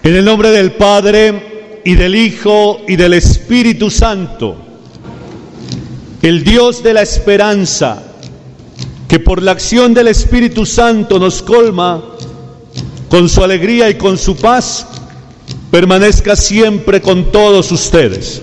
En el nombre del Padre, y del Hijo, y del Espíritu Santo, el Dios de la esperanza, que por la acción del Espíritu Santo nos colma con su alegría y con su paz, permanezca siempre con todos ustedes.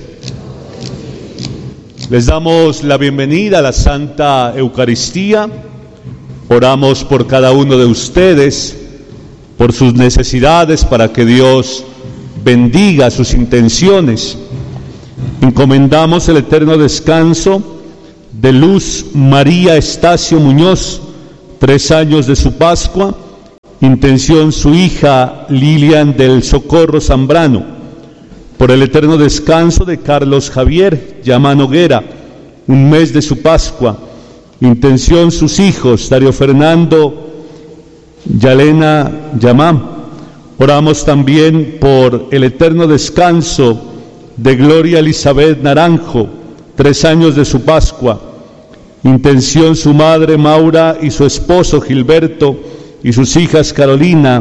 Les damos la bienvenida a la Santa Eucaristía. Oramos por cada uno de ustedes, por sus necesidades, para que Dios bendiga sus intenciones. Encomendamos el eterno descanso de Luz María Estacio Muñoz, 3 años de su Pascua. Intención su hija Lilian del Socorro Zambrano. Por el eterno descanso de Carlos Javier Llama Noguera, 1 mes de su Pascua. Intención sus hijos Dario Fernando Yalena Yamam. Oramos también por el eterno descanso de Gloria Elizabeth Naranjo, 3 años de su Pascua. Intención su madre Maura y su esposo Gilberto y sus hijas Carolina.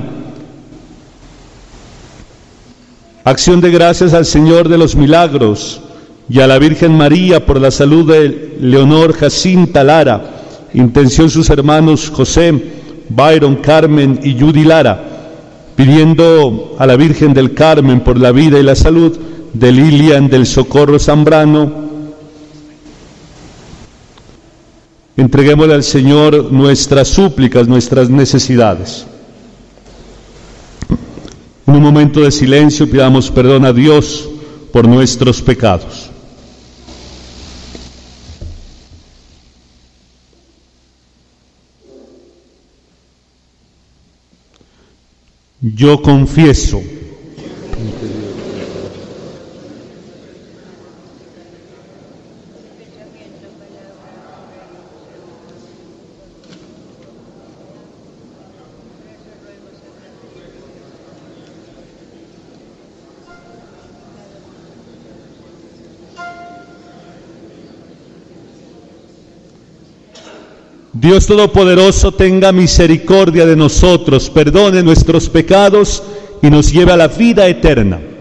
Acción de gracias al Señor de los Milagros y a la Virgen María por la salud de Leonor Jacinta Lara. Intención sus hermanos José, Byron, Carmen y Judy Lara, pidiendo a la Virgen del Carmen por la vida y la salud de Lilian del Socorro Zambrano. Entreguémosle al Señor nuestras súplicas, nuestras necesidades. En un momento de silencio pidamos perdón a Dios por nuestros pecados. Yo confieso Dios Todopoderoso tenga misericordia de nosotros, perdone nuestros pecados y nos lleve a la vida eterna.